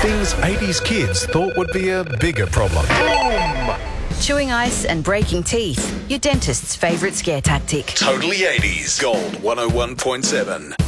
Things 80s kids thought would be a bigger problem. Chewing ice and breaking teeth. Your dentist's favourite scare tactic. Totally 80s. Gold 101.7.